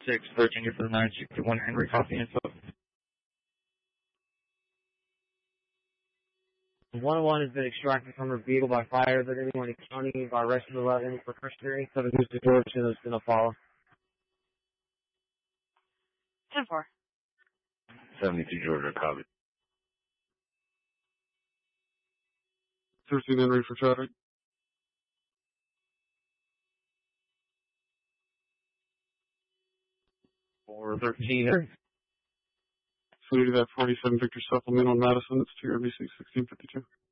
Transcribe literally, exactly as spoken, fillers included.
six, Virginia for the nine sixty-one Henry, copy info. one oh one has been extracted from her vehicle by fire. They're going to be going to county by arrest of eleven for pursuing. seven who's to Georgia is going to follow. ten four. seventy-two Georgia, copy. thirteen Henry for traffic. For thirteen Henry. So we do that forty-seven Victor supplement on Madison. It's two R B six sixteen fifty-two.